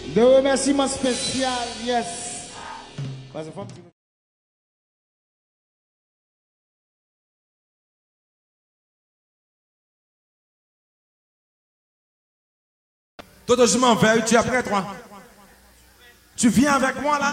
De remerciements spécial, yes. Parce que Toto, je m'en vais, tu es après toi. Tu viens avec moi là?